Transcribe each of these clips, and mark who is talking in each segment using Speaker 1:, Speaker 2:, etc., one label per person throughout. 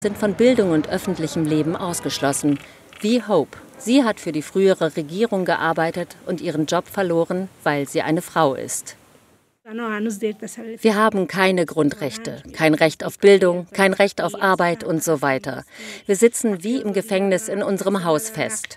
Speaker 1: sind von Bildung und öffentlichem Leben ausgeschlossen, wie Hope. Sie hat für die frühere Regierung gearbeitet und ihren Job verloren, weil sie eine Frau ist. Wir haben keine Grundrechte, kein Recht auf Bildung, kein Recht auf Arbeit und so weiter. Wir sitzen wie im Gefängnis in unserem Haus fest.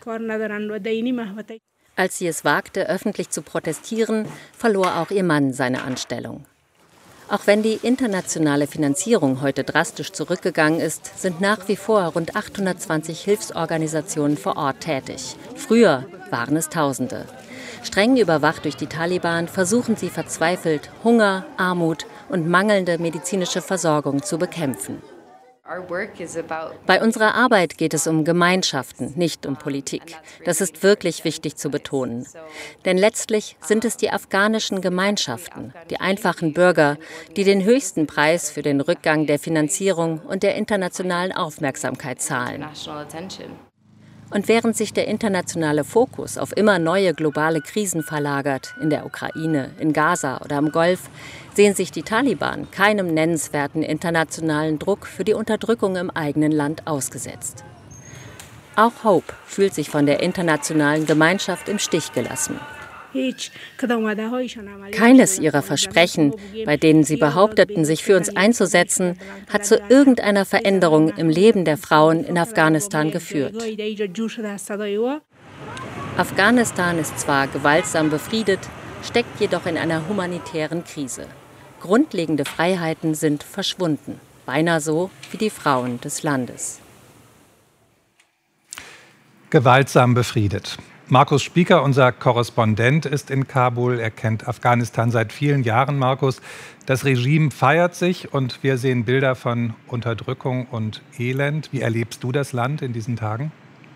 Speaker 1: Als sie es wagte, öffentlich zu protestieren, verlor auch ihr Mann seine Anstellung. Auch wenn die internationale Finanzierung heute drastisch zurückgegangen ist, sind nach wie vor rund 820 Hilfsorganisationen vor Ort tätig. Früher waren es Tausende. Streng überwacht durch die Taliban versuchen sie verzweifelt, Hunger, Armut und mangelnde medizinische Versorgung zu bekämpfen. Bei unserer Arbeit geht es um Gemeinschaften, nicht um Politik. Das ist wirklich wichtig zu betonen. Denn letztlich sind es die afghanischen Gemeinschaften, die einfachen Bürger, die den höchsten Preis für den Rückgang der Finanzierung und der internationalen Aufmerksamkeit zahlen. Und während sich der internationale Fokus auf immer neue globale Krisen verlagert, in der Ukraine, in Gaza oder am Golf, sehen sich die Taliban keinem nennenswerten internationalen Druck für die Unterdrückung im eigenen Land ausgesetzt. Auch Hope fühlt sich von der internationalen Gemeinschaft im Stich gelassen. Keines ihrer Versprechen, bei denen sie behaupteten, sich für uns einzusetzen, hat zu irgendeiner Veränderung im Leben der Frauen in Afghanistan geführt. Afghanistan ist zwar gewaltsam befriedet, steckt jedoch in einer humanitären Krise. Grundlegende Freiheiten sind verschwunden, beinahe so wie die Frauen des Landes.
Speaker 2: Gewaltsam befriedet. Markus Spieker, unser Korrespondent, ist in Kabul. Er kennt Afghanistan seit vielen Jahren, Markus. Das Regime feiert sich und wir sehen Bilder von Unterdrückung und Elend. Wie erlebst du das Land in diesen Tagen?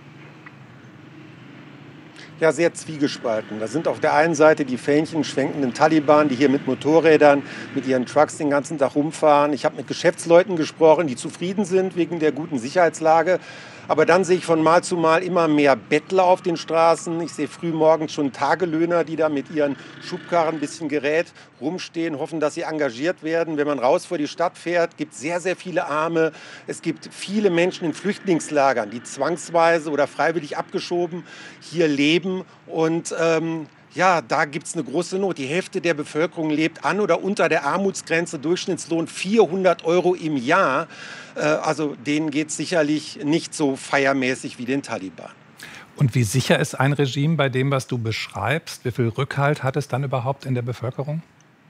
Speaker 3: Ja, sehr zwiegespalten. Da sind auf der einen Seite die Fähnchen schwenkenden Taliban, die hier mit Motorrädern, mit ihren Trucks den ganzen Tag rumfahren. Ich habe mit Geschäftsleuten gesprochen, die zufrieden sind wegen der guten Sicherheitslage. Aber dann sehe ich von Mal zu Mal immer mehr Bettler auf den Straßen. Ich sehe frühmorgens schon Tagelöhner, die da mit ihren Schubkarren ein bisschen Gerät rumstehen, hoffen, dass sie engagiert werden. Wenn man raus vor die Stadt fährt, gibt es sehr, sehr viele Arme. Es gibt viele Menschen in Flüchtlingslagern, die zwangsweise oder freiwillig abgeschoben hier leben. Und ja, da gibt es eine große Not. Die Hälfte der Bevölkerung lebt an oder unter der Armutsgrenze, Durchschnittslohn 400 € im Jahr. Also denen geht es sicherlich nicht so feiermäßig wie den Taliban.
Speaker 2: Und wie sicher ist ein Regime bei dem, was du beschreibst? Wie viel Rückhalt hat es dann überhaupt in der Bevölkerung?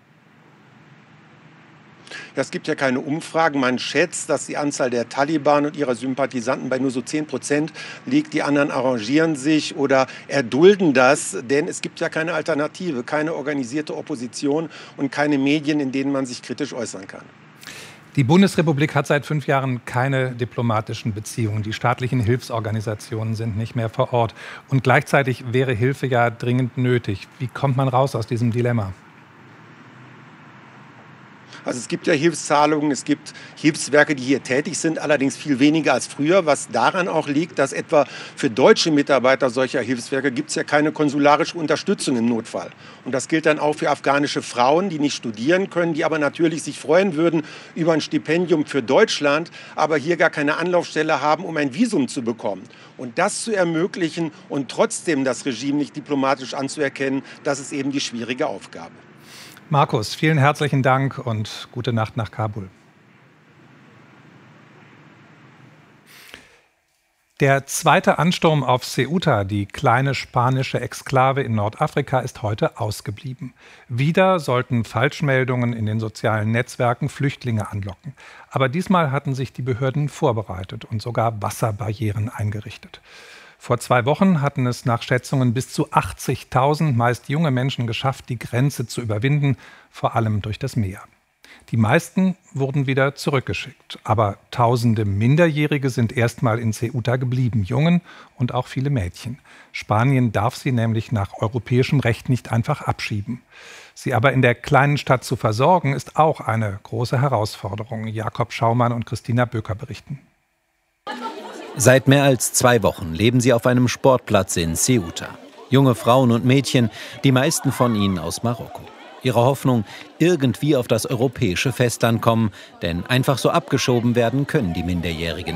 Speaker 3: Es gibt ja keine Umfragen. Man schätzt, dass die Anzahl der Taliban und ihrer Sympathisanten bei nur so 10% liegt. Die anderen arrangieren sich oder erdulden das, denn es gibt ja keine Alternative, keine organisierte Opposition und keine Medien, in denen man sich kritisch äußern kann.
Speaker 2: Die Bundesrepublik hat seit 5 Jahren keine diplomatischen Beziehungen. Die staatlichen Hilfsorganisationen sind nicht mehr vor Ort. Und gleichzeitig wäre Hilfe ja dringend nötig. Wie kommt man raus aus diesem Dilemma?
Speaker 3: Also es gibt ja Hilfszahlungen, es gibt Hilfswerke, die hier tätig sind, allerdings viel weniger als früher, was daran auch liegt, dass etwa für deutsche Mitarbeiter solcher Hilfswerke gibt es ja keine konsularische Unterstützung im Notfall. Und das gilt dann auch für afghanische Frauen, die nicht studieren können, die aber natürlich sich freuen würden über ein Stipendium für Deutschland, aber hier gar keine Anlaufstelle haben, um ein Visum zu bekommen. Und das zu ermöglichen und trotzdem das Regime nicht diplomatisch anzuerkennen, das ist eben die schwierige Aufgabe.
Speaker 2: Markus, vielen herzlichen Dank und gute Nacht nach Kabul. Der zweite Ansturm auf Ceuta, die kleine spanische Exklave in Nordafrika, ist heute ausgeblieben. Wieder sollten Falschmeldungen in den sozialen Netzwerken Flüchtlinge anlocken. Aber diesmal hatten sich die Behörden vorbereitet und sogar Wasserbarrieren eingerichtet. Vor 2 Wochen hatten es nach Schätzungen bis zu 80.000 meist junge Menschen geschafft, die Grenze zu überwinden, vor allem durch das Meer. Die meisten wurden wieder zurückgeschickt, aber Tausende Minderjährige sind erstmal in Ceuta geblieben, Jungen und auch viele Mädchen. Spanien darf sie nämlich nach europäischem Recht nicht einfach abschieben. Sie aber in der kleinen Stadt zu versorgen, ist auch eine große Herausforderung. Jakob Schaumann und Christina Böker berichten.
Speaker 4: Seit mehr als 2 Wochen leben sie auf einem Sportplatz in Ceuta. Junge Frauen und Mädchen, die meisten von ihnen aus Marokko. Ihre Hoffnung, irgendwie auf das europäische Festland kommen, denn einfach so abgeschoben werden können die Minderjährigen